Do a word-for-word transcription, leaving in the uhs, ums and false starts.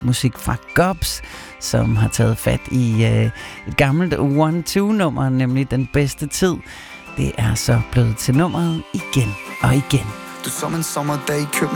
musik fra Gobs, som har taget fat i øh, et gammelt one-two-nummer, nemlig Den Bedste Tid. Det er så blevet til nummeret igen og igen. Du som en sommerdag køb